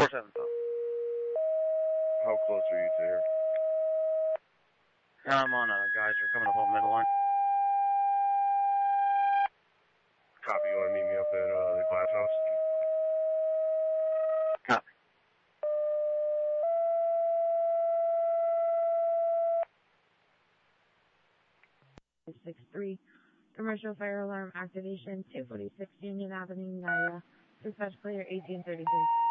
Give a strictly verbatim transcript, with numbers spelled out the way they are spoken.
four seven five. How close are you to here? I'm on a geyser coming up on middle line. Copy. You want to meet me up at uh, the glass house? Copy. six three. Commercial fire alarm activation, two forty-six Union Avenue, Naira. Dispatch clear, eighteen thirty-three.